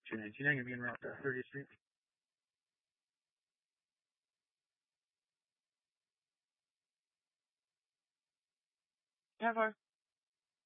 219, going to be in route 30th Street. Yeah, far.